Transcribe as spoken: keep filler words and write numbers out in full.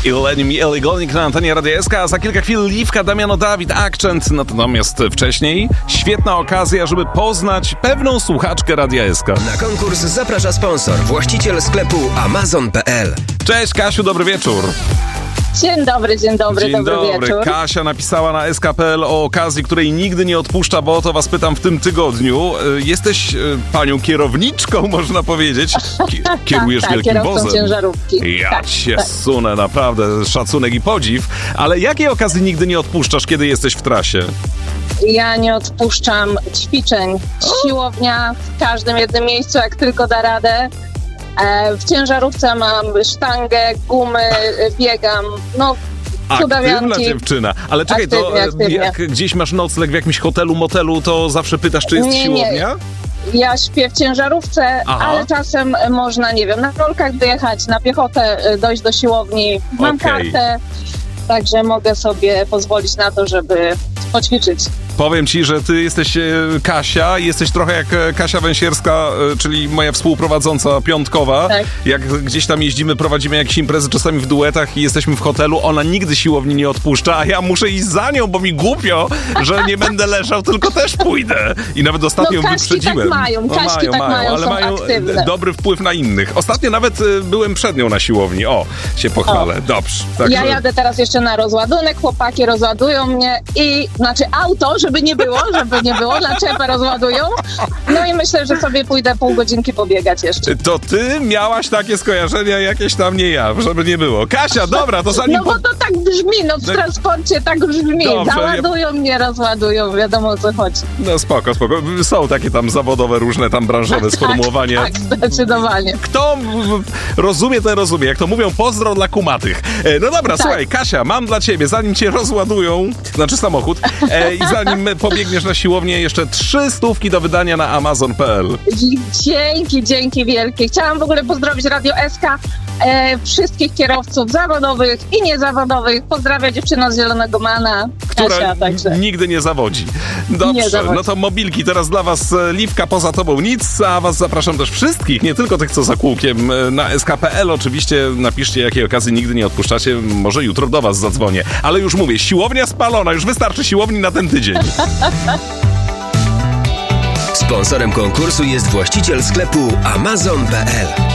i Lenny Ellie na antenie Radia S K, a za kilka chwil Liwka, Damiano Dawid, Akcent. Natomiast wcześniej świetna okazja, żeby poznać pewną słuchaczkę Radia S K. Na konkurs zaprasza sponsor, właściciel sklepu amazon kropka p l. Cześć Kasiu, dobry wieczór. Dzień dobry, dzień dobry, Dzień dobry, dobry. wieczór. Kasia napisała na S K kropka p l o okazji, której nigdy nie odpuszcza, bo o to was pytam w tym tygodniu. Jesteś panią kierowniczką, można powiedzieć. Ki- kierujesz tak, wielkim kierowcą wozem. ciężarówki. Ja tak, się tak. sunę, naprawdę szacunek i podziw. Ale jakiej okazji nigdy nie odpuszczasz, kiedy jesteś w trasie? Ja nie odpuszczam ćwiczeń. Siłownia w każdym jednym miejscu, jak tylko da radę. E, w ciężarówce mam sztangę, gumy, biegam. No, Aktywna cudawianki. dziewczyna. Ale czekaj, Aktywnie, to e, aktywnie. jak gdzieś masz nocleg w jakimś hotelu, motelu, to zawsze pytasz, czy jest Nie, nie. siłownia? Ja śpię w ciężarówce, Aha. ale czasem można, nie wiem, na rolkach dojechać, na piechotę, dojść do siłowni. Mam Okej. kartę, także mogę sobie pozwolić na to, żeby poćwiczyć. Powiem ci, że ty jesteś e, Kasia i jesteś trochę jak e, Kasia Węsierska, e, czyli moja współprowadząca piątkowa. Tak. Jak gdzieś tam jeździmy, prowadzimy jakieś imprezy, czasami w duetach i jesteśmy w hotelu, ona nigdy siłowni nie odpuszcza, a ja muszę iść za nią, bo mi głupio, że nie będę leżał, tylko też pójdę. I nawet ostatnio No, Kaśki wyprzedziłem. tak mają, No, Kaśki tak mają, ale są mają e, aktywne. dobry wpływ na innych. Ostatnio nawet e, byłem przed nią na siłowni. O, się pochwalę. O. Dobrze. Ja Także- jadę teraz jeszcze na rozładunek, chłopaki rozładują mnie i, znaczy auto, żeby nie było, żeby nie było, naczepę rozładują. No i myślę, że sobie pójdę pół godzinki pobiegać jeszcze. To ty miałaś takie skojarzenia jakieś tam, nie ja, żeby nie było. Kasia, dobra, to zanim... No bo to tak brzmi, no w No- transporcie tak brzmi. Dobrze, Załadują mnie, rozładują, wiadomo o co chodzi. No spoko, spoko. Są takie tam zawodowe, różne tam branżowe sformułowania. Tak, zdecydowanie. Kto w- rozumie, ten rozumie. Jak to mówią, pozdro dla kumatych. E, no dobra, Tak. słuchaj, Kasia, mam dla ciebie, zanim cię rozładują, znaczy samochód, e, i zanim pobiegniesz na siłownię, jeszcze trzy stówki do wydania na amazon kropka p l. Dzięki, dzięki wielkie. Chciałam w ogóle pozdrowić Radio S K, e, wszystkich kierowców zawodowych i niezawodowych. Pozdrawiam dziewczynę z Zielonego Mana, Która Kasia, także. nigdy nie zawodzi. Nie Dobrze, zawodzi. no to mobilki teraz dla was, e, Liwka, poza tobą nic, a was zapraszam też wszystkich, nie tylko tych, co za kółkiem, e, na S K kropka p l. Oczywiście napiszcie, jakiej okazji nigdy nie odpuszczacie, może jutro do was zadzwonię. Ale już mówię, siłownia spalona, już wystarczy siłowni na ten tydzień. Sponsorem konkursu jest właściciel sklepu amazon kropka p l.